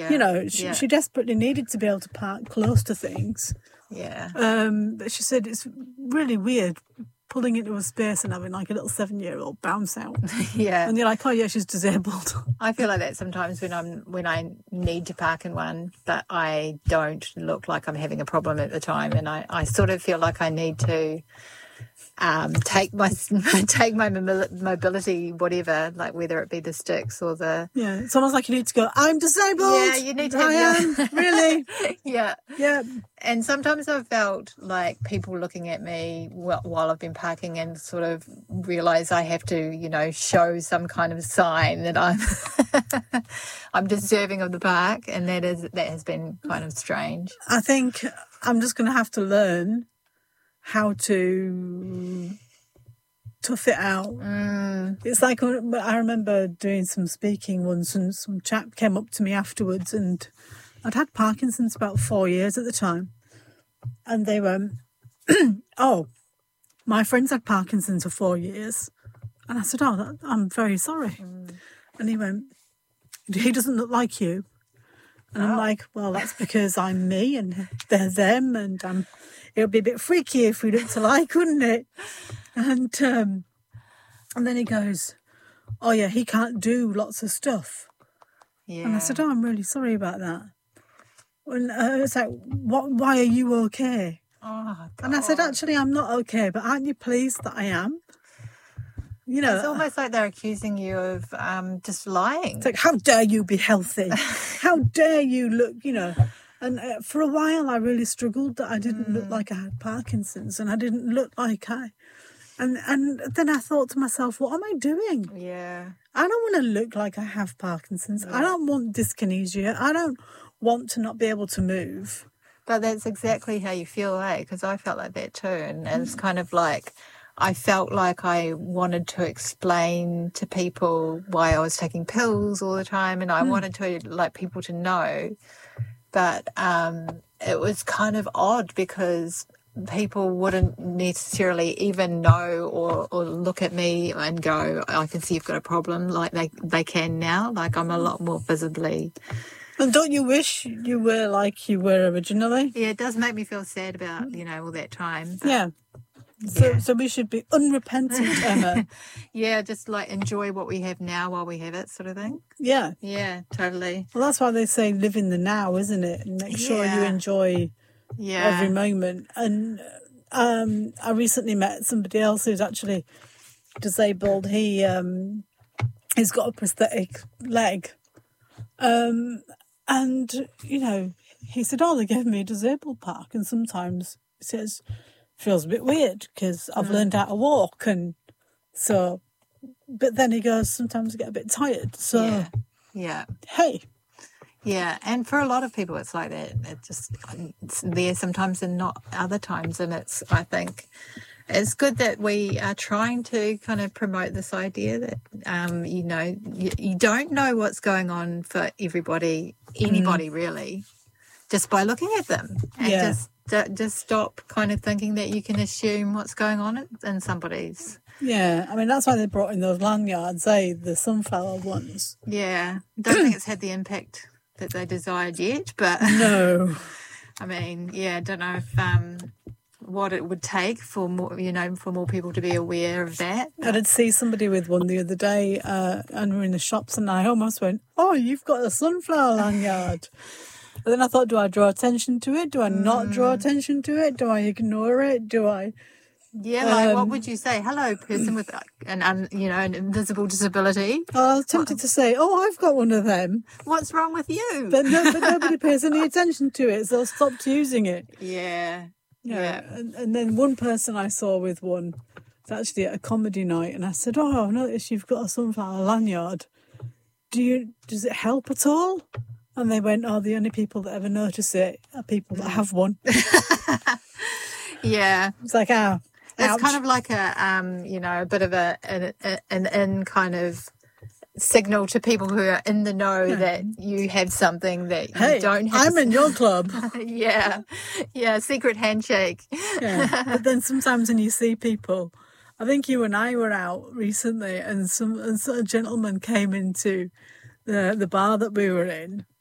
She desperately needed to be able to park close to things. Yeah. But she said it's really weird pulling into a space and having like a little 7-year-old bounce out. Yeah. And you're like, oh yeah, she's disabled. I feel like that sometimes when I need to park in one, but I don't look like I'm having a problem at the time, and I sort of feel like I need to take my mobility, whatever, like whether it be the sticks or the... Yeah, it's almost like you need to go, I'm disabled. Yeah, you need to have... I am, really. Yeah. Yeah. And sometimes I've felt like people looking at me while I've been parking and sort of realise I have to, show some kind of sign that I'm deserving of the park, and that has been kind of strange. I think I'm just going to have to learn how to tough it out. It's like, I remember doing some speaking once, and some chap came up to me afterwards, and I'd had Parkinson's about 4 years at the time, and they were oh, my friend's had Parkinson's for 4 years. And I said, oh, I'm very sorry. And he went, he doesn't look like you. And I'm like, well, that's because I'm me and they're them, and it would be a bit freaky if we looked alike, wouldn't it? And then he goes, oh yeah, he can't do lots of stuff. Yeah. And I said, oh, I'm really sorry about that. And it's like, why are you okay? Oh, God. And I said, actually, I'm not okay, but aren't you pleased that I am? It's almost like they're accusing you of just lying. It's like, how dare you be healthy? How dare you look, And for a while, I really struggled that I didn't look like I had Parkinson's, and I didn't look like And then I thought to myself, what am I doing? Yeah. I don't want to look like I have Parkinson's. Yeah. I don't want dyskinesia. I don't want to not be able to move. But that's exactly how you feel, eh? Because I felt like that too. And it's kind of like, I felt like I wanted to explain to people why I was taking pills all the time, and I wanted to people to know. But it was kind of odd because people wouldn't necessarily even know or look at me and go, I can see you've got a problem, like they can now. Like, I'm a lot more visibly... And don't you wish you were like you were originally? Yeah, it does make me feel sad about, all that time. But, yeah. So we should be unrepentant, Emma. Yeah, just enjoy what we have now while we have it, sort of thing. Yeah. Yeah, totally. Well, that's why they say live in the now, isn't it? And make sure you enjoy every moment. And I recently met somebody else who's actually disabled. He's got a prosthetic leg. And, he said, oh, they gave me a disabled park. And sometimes, he says, feels a bit weird because I've learned how to walk. And so, but then he goes, sometimes I get a bit tired. So, yeah. Hey. Yeah, and for a lot of people it's like that. It's there sometimes and not other times. And I think it's good that we are trying to kind of promote this idea that, you don't know what's going on for anybody really, just by looking at them. And just stop kind of thinking that you can assume what's going on in somebody's. Yeah, I mean, that's why they brought in those lanyards, the sunflower ones. Yeah, don't think it's had the impact that they desired yet, but... No. I mean, don't know if... what it would take for more, for more people to be aware of that. I did see somebody with one the other day, and we're in the shops, and I almost went, oh, you've got a sunflower lanyard. But then I thought, do I draw attention to it? Do I not draw attention to it? Do I ignore it? Do I... Yeah, what would you say? Hello, person with an invisible disability. I was tempted to say, oh, I've got one of them. What's wrong with you? But nobody pays any attention to it, so I stopped using it. Yeah. Yeah. And then one person I saw with one, it's actually at a comedy night, and I said, oh, I noticed you've got a sunflower lanyard. Does it help at all? And they went, oh, the only people that ever notice it are people that have one. Yeah. It's like, ouch. It's kind of like a bit of an kind of signal to people who are in the know that you have something that you don't have. I'm in your club. Yeah, secret handshake. Yeah, but then sometimes when you see people, I think you and I were out recently, and a gentleman came into the bar that we were in,